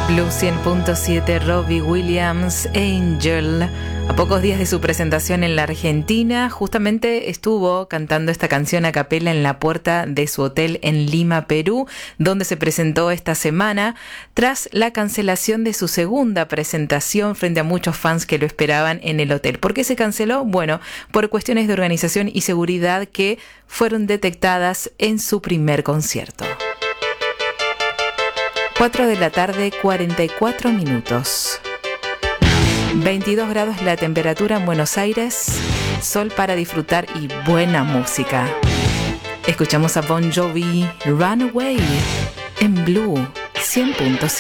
Blue 100.7, Robbie Williams, Angel. A pocos días de su presentación en la Argentina, justamente estuvo cantando esta canción a capela en la puerta de su hotel en Lima, Perú, donde se presentó esta semana, tras la cancelación de su segunda presentación frente a muchos fans que lo esperaban en el hotel. ¿Por qué se canceló? Bueno, por cuestiones de organización y seguridad que fueron detectadas en su primer concierto. 4 de la tarde, 44 minutos. 22 grados la temperatura en Buenos Aires. Sol para disfrutar y buena música. Escuchamos a Bon Jovi, Runaway, en Blue 100.7.